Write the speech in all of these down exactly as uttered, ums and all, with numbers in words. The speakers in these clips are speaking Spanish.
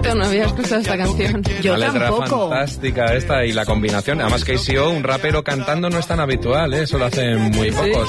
bonito, no había escuchado esta canción. Yo la letra tampoco. Fantástica esta y la combinación. Además K C O, un rapero cantando no es tan habitual, ¿eh? Eso lo hacen muy pocos.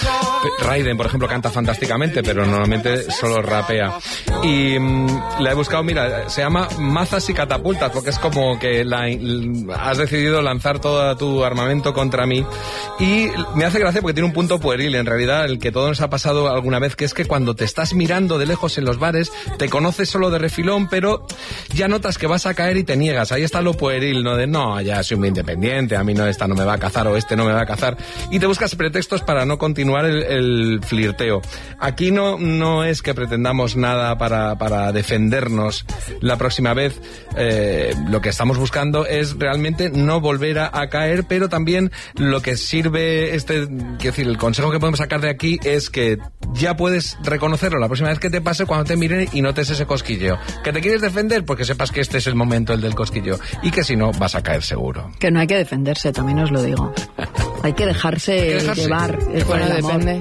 Raiden, por ejemplo, canta fantásticamente, pero normalmente solo rapea. Y mmm, la he buscado, mira, se llama Mazas y Catapultas, porque es como que la, has decidido lanzar todo tu armamento contra mí. Y me hace gracia porque tiene un punto pueril, en realidad, el que todo nos ha pasado alguna vez, que es que cuando te estás mirando de lejos en los bares, te conoces solo de refilón, pero ya notas que vas a caer y te niegas. Ahí está lo pueril, ¿no? De, no, ya soy muy independiente, a mí no, esta no me va a cazar o este no me va a cazar. Y te buscas pretextos para no continuar el, el flirteo. Aquí no, no es que pretendamos nada para, para defendernos la próxima vez. Eh, lo que estamos buscando es realmente no volver a, a caer, pero también lo que sirve este, quiero decir, el consejo que podemos sacar de aquí es que ya puedes reconocerlo la próxima vez que te pase cuando te miren y notes ese cosquilleo. ¿Que te quieres defender? Porque sepas que este es el momento, el del cosquilleo. Y que si no, vas a caer seguro. Que no hay que defenderse, también os lo digo. Hay que dejarse, hay que dejarse. llevar. Es bueno, depende.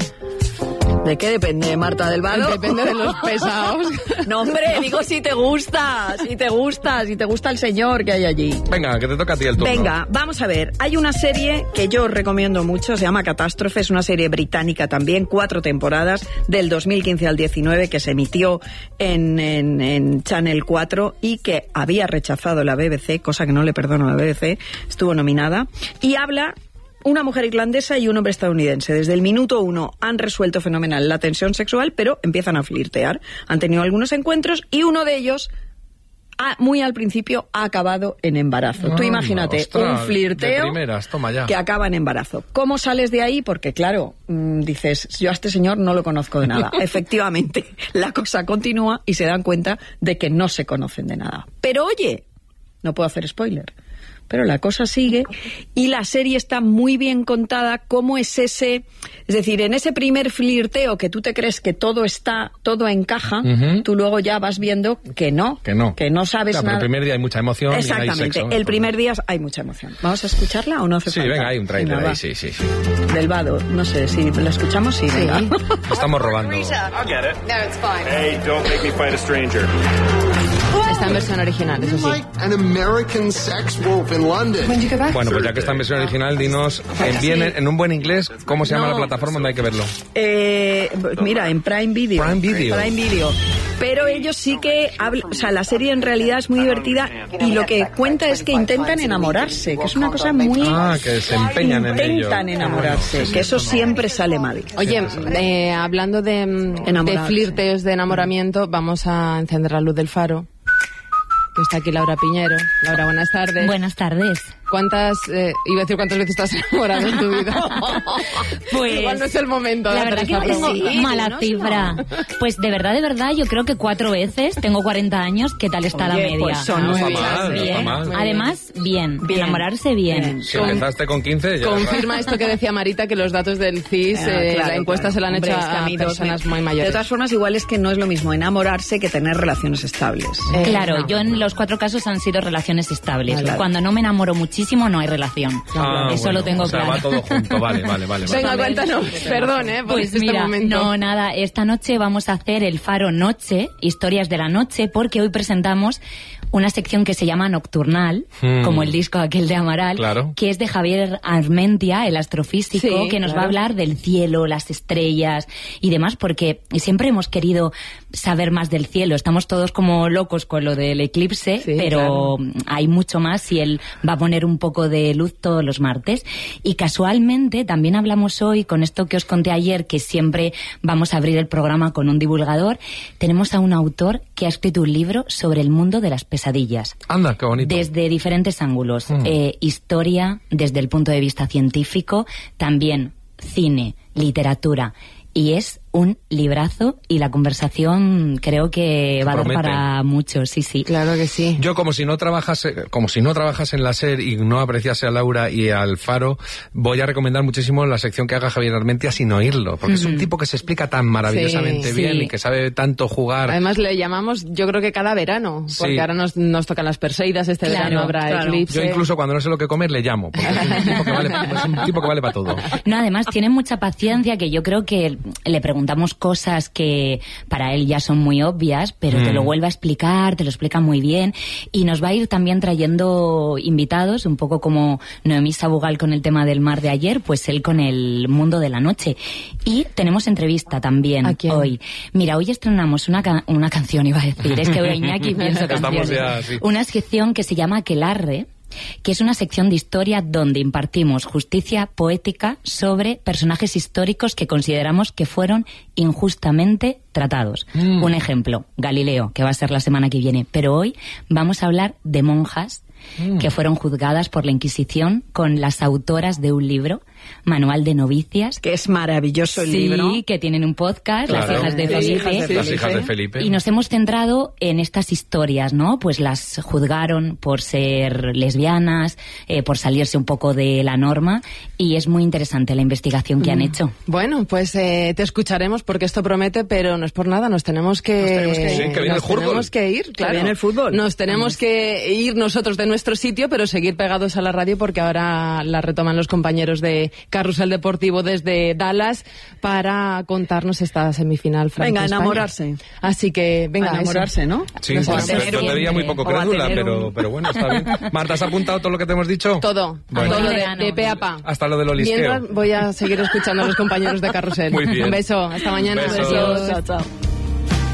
¿De qué depende, Marta del Vado? Depende de los pesados. No, hombre, digo si te gusta, si te gusta, si te gusta el señor que hay allí. Venga, que te toca a ti el turno. Venga, vamos a ver. Hay una serie que yo os recomiendo mucho, se llama Catástrofe, es una serie británica también, cuatro temporadas, del dos mil quince al diecinueve, que se emitió en, en, en Channel cuatro y que había rechazado la B B C, cosa que no le perdono a la B B C, estuvo nominada, y habla... Una mujer irlandesa y un hombre estadounidense. Desde el minuto uno han resuelto fenomenal la tensión sexual, pero empiezan a flirtear. Han tenido algunos encuentros y uno de ellos, ha, muy al principio, ha acabado en embarazo. No, Tú imagínate, ostras, un flirteo primeras, toma ya. que acaba en embarazo. ¿Cómo sales de ahí? Porque, claro, mmm, dices, yo a este señor no lo conozco de nada. Efectivamente, la cosa continúa y se dan cuenta de que no se conocen de nada. Pero, oye, no puedo hacer spoiler. Pero la cosa sigue y la serie está muy bien contada. ¿Cómo es ese? Es decir, en ese primer flirteo que tú te crees que todo está, todo encaja, uh-huh. tú luego ya vas viendo que no, que no, que no sabes claro, nada. Pero el primer día hay mucha emoción. Exactamente, y hay sexo, el primer día hay mucha emoción. ¿Vamos a escucharla o no hace sí, falta? Sí, venga, hay un trailer ahí, sí, sí, sí. Del Vado, no sé, si la escuchamos, sí, venga. Sí. Estamos robando. I'll get it. No, it's fine. Hey, don't make me fight a stranger. Está en versión original, eso sí. An American sex wolf in London. Bueno, pues ya que está en versión original, dinos en, bien, en un buen inglés, ¿cómo se llama no, la plataforma donde hay que verlo? Eh, mira, en Prime Video. Prime Video. Prime Video. Pero ellos sí que hablan, o sea, la serie en realidad es muy divertida y lo que cuenta es que intentan enamorarse, que es una cosa muy... Ah, que se empeñan en ello. Intentan enamorarse, que eso siempre sale mal. Oye, eh, hablando de, de flirteos, de enamoramiento, vamos a encender la luz del faro. Que está aquí Laura Piñero. Laura, buenas tardes. Buenas tardes. ¿Cuántas, eh, iba a decir cuántas veces estás enamorada en tu vida? Pues... Igual no es el momento. La de verdad que no tengo sí, mala no, cifra. No. Pues de verdad, de verdad, yo creo que cuatro veces. Tengo cuarenta años. ¿Qué tal está Oye, la media? Pues son no, muy está mal, bien. está mal. Además, bien. bien. Enamorarse bien. bien. Si empezaste con quince, ya... Confirma esto que decía Marita, que los datos del C I S, eh, claro, la encuesta claro. se la han Hombre, hecho es que a, a personas muy mayores. De todas formas, igual es que no es lo mismo enamorarse que tener relaciones estables. Eh, claro, no. yo en los cuatro casos han sido relaciones estables. Claro. Cuando no me enamoro muchísimo, no hay relación. Ah, Eso bueno, lo tengo o sea, claro. Va todo junto, vale, vale, vale. Venga, vale. cuéntanos, perdón, ¿eh? Por pues este mira, momento. no, nada, esta noche vamos a hacer el Faro Noche, historias de la noche, porque hoy presentamos una sección que se llama Nocturnal, hmm. como el disco aquel de Amaral, claro. que es de Javier Armentia, el astrofísico, sí, que nos claro. va a hablar del cielo, las estrellas y demás, porque siempre hemos querido saber más del cielo. Estamos todos como locos con lo del eclipse, sí, pero claro. hay mucho más y él va a poner un poco de luz todos los martes. Y casualmente también hablamos hoy, con esto que os conté ayer, que siempre vamos a abrir el programa con un divulgador, tenemos a un autor que ha escrito un libro sobre el mundo de las pesadillas. Anda, qué bonito. Desde diferentes ángulos. Mm. Eh, historia, desde el punto de vista científico, también cine, literatura. Y es un librazo y la conversación creo que va a dar para muchos, sí, sí. Claro que sí. Yo como si no trabajase, como si no trabajas en la SER y no apreciase a Laura y al Faro, voy a recomendar muchísimo la sección que haga Javier Armentia sin oírlo, porque uh-huh. es un tipo que se explica tan maravillosamente sí, bien sí. y que sabe tanto jugar. Además le llamamos, yo creo que cada verano, porque sí. ahora nos, nos tocan las Perseidas, este claro, verano habrá claro. eclipse. Yo incluso cuando no sé lo que comer le llamo, porque es un tipo que vale, es un tipo que vale para todo. No, además tiene mucha paciencia, que yo creo que le pregunto preguntamos cosas que para él ya son muy obvias, pero mm. te lo vuelve a explicar, te lo explica muy bien, y nos va a ir también trayendo invitados, un poco como Noemí Sabugal con el tema del mar de ayer, pues él con el mundo de la noche. Y tenemos entrevista también hoy. Mira, hoy estrenamos una, ca- una canción, iba a decir, es que ahora Iñaki pienso canciones. Ya, sí. Una sección que se llama Aquelarre, que es una sección de historia donde impartimos justicia poética sobre personajes históricos que consideramos que fueron injustamente tratados. Mm. Un ejemplo, Galileo, que va a ser la semana que viene, pero hoy vamos a hablar de monjas mm. que fueron juzgadas por la Inquisición con las autoras de un libro, Manual de Novicias. Que es maravilloso el sí, libro. Sí, que tienen un podcast, claro. Las hijas de Felipe. Las hijas de, las hijas de Felipe. Y nos hemos centrado en estas historias, ¿no? Pues las juzgaron por ser lesbianas, eh, por salirse un poco de la norma, y es muy interesante la investigación que mm. han hecho. Bueno, pues eh, te escucharemos porque esto promete, pero no es por nada, nos tenemos que, nos tenemos que ir. Sí, que viene nos el fútbol. tenemos que ir, claro. Que viene el fútbol. Nos tenemos Vamos. que ir nosotros de nuestro sitio, pero seguir pegados a la radio porque ahora la retoman los compañeros de Carrusel Deportivo desde Dallas para contarnos esta semifinal Francia. Venga, enamorarse. Así que, venga, a enamorarse, ¿no? Sí, no pues, pero te veía muy poco crédula, pero, un... pero bueno, está bien. Marta, ¿has apuntado todo lo que te hemos dicho? Todo, bueno. todo de, de pe a pa. Hasta lo del olisqueo. Mientras voy a seguir escuchando a los compañeros de Carrusel. Muy bien. Un beso, hasta mañana. Besos. Besos. Chao, chao.